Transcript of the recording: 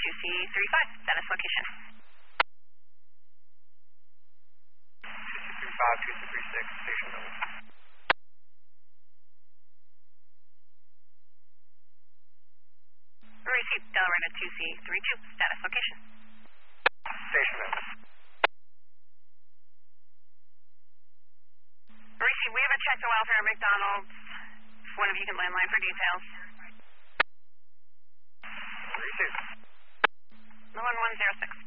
2C35, status location. 2C35, 2C36, station level. Received, Delaware 2C32, status location. Station level. Received, we have a check to welfare at McDonald's. If one of you can landline for details. Received. 1106.